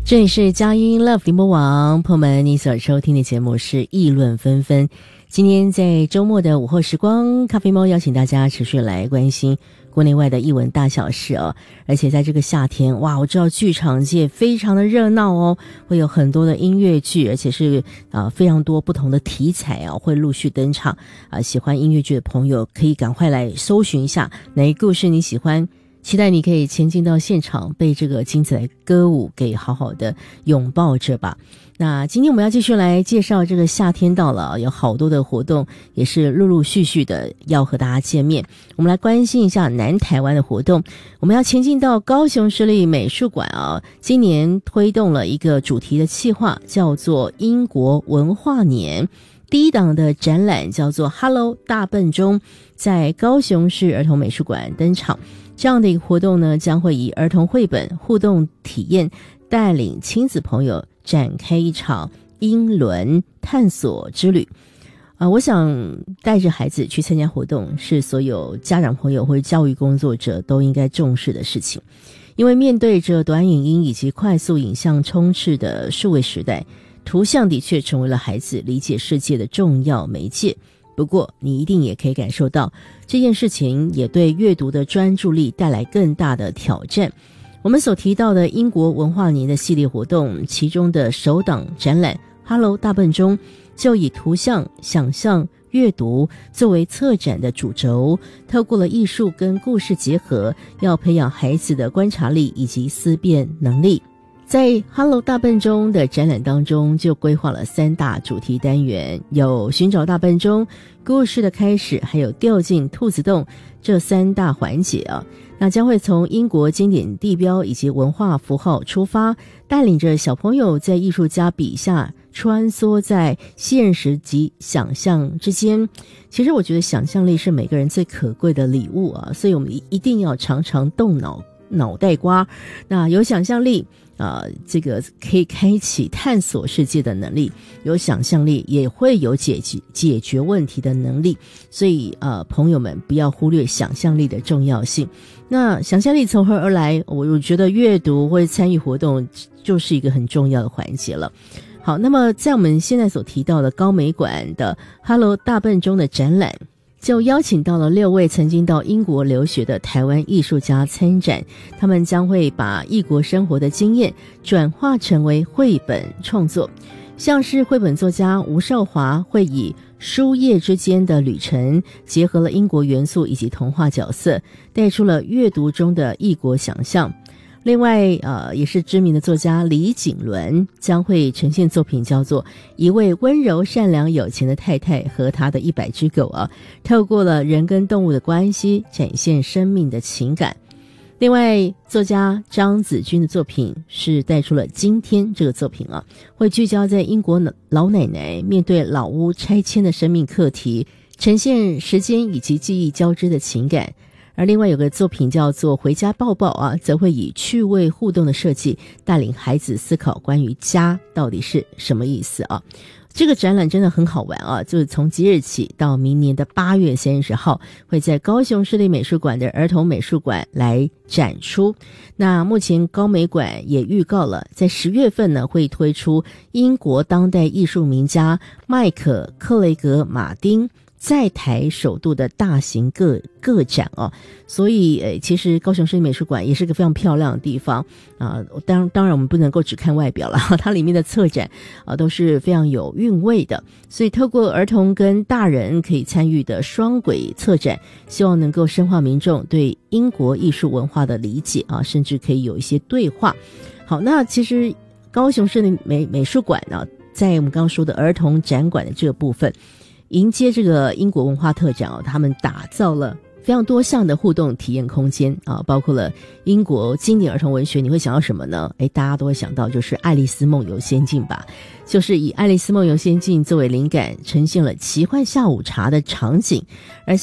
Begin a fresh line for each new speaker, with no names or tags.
这里是佳音 Love 联播网，朋友们，你所收听的节目是议论纷纷。今天在周末的午后时光，咖啡猫邀请大家持续来关心国内外的艺文大小事哦。而且在这个夏天，哇，我知道剧场界非常的热闹哦，会有很多的音乐剧，而且是非常多不同的题材啊会陆续登场喜欢音乐剧的朋友可以赶快来搜寻一下哪一个故事你喜欢。期待你可以前进到现场，被这个精彩的歌舞给好好的拥抱着吧。那今天我们要继续来介绍这个夏天到了，有好多的活动也是陆陆续续的要和大家见面。我们来关心一下南台湾的活动。我们要前进到高雄市立美术馆今年推动了一个主题的企划，叫做英国文化年。第一档的展览叫做 Hello 大笨钟，在高雄市儿童美术馆登场。这样的一个活动呢，将会以儿童绘本互动体验带领亲子朋友展开一场英伦探索之旅。我想带着孩子去参加活动是所有家长朋友或者教育工作者都应该重视的事情。因为面对着短影音以及快速影像充斥的数位时代，图像的确成为了孩子理解世界的重要媒介。不过你一定也可以感受到，这件事情也对阅读的专注力带来更大的挑战。我们所提到的英国文化年的系列活动，其中的首档展览 Hello 大笨钟就以图像、想象、阅读作为策展的主轴，透过了艺术跟故事结合，要培养孩子的观察力以及思辨能力。在 Hello 大笨钟的展览当中，就规划了3大主题单元，有寻找大笨钟、故事的开始，还有掉进兔子洞这3大环节那将会从英国经典地标以及文化符号出发，带领着小朋友在艺术家笔下穿梭在现实及想象之间。其实我觉得想象力是每个人最可贵的礼物所以我们一定要常常动脑袋瓜。那有想象力这个可以开启探索世界的能力，有想象力也会有解决问题的能力。所以朋友们不要忽略想象力的重要性。那想象力从何而来？我觉得阅读或者参与活动就是一个很重要的环节了。好，那么在我们现在所提到的高美馆的 Hello 大笨钟的展览，就邀请到了6位曾经到英国留学的台湾艺术家参展，他们将会把异国生活的经验转化成为绘本创作。像是绘本作家吴少华会以书页之间的旅程，结合了英国元素以及童话角色，带出了阅读中的异国想象。另外也是知名的作家李景伦将会呈现作品，叫做一位温柔善良有钱的太太和她的100只狗透过了人跟动物的关系展现生命的情感。另外作家张子君的作品是带出了今天这个作品会聚焦在英国老奶奶面对老屋拆迁的生命课题，呈现时间以及记忆交织的情感。而另外有个作品叫做回家抱抱则会以趣味互动的设计带领孩子思考关于家到底是什么意思这个展览真的很好玩就是从即日起到明年的8月30号会在高雄市立美术馆的儿童美术馆来展出。那目前高美馆也预告了在10月份呢会推出英国当代艺术名家麦克克雷格马丁在台首度的大型个展所以其实高雄市立美术馆也是个非常漂亮的地方当然我们不能够只看外表了，它里面的策展都是非常有韵味的，所以透过儿童跟大人可以参与的双轨策展，希望能够深化民众对英国艺术文化的理解甚至可以有一些对话。好，那其实高雄市立美术馆在我们刚刚说的儿童展馆的这个部分，迎接这个英国文化特展他们打造了非常多项的互动体验空间包括了英国经典儿童文学，你会想到什么呢？大家都会想到就是《爱丽丝梦游仙境》吧，就是以《爱丽丝梦游仙境》作为灵感，呈现了奇幻下午茶的场景，而